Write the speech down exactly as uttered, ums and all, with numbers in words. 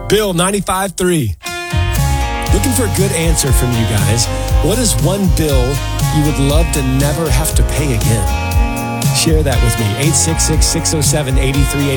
Bill, ninety-five three. Looking for a good answer from you guys. What is one bill you would love to never have to pay again? Share that with me. eight six six, six oh seven, eight three eight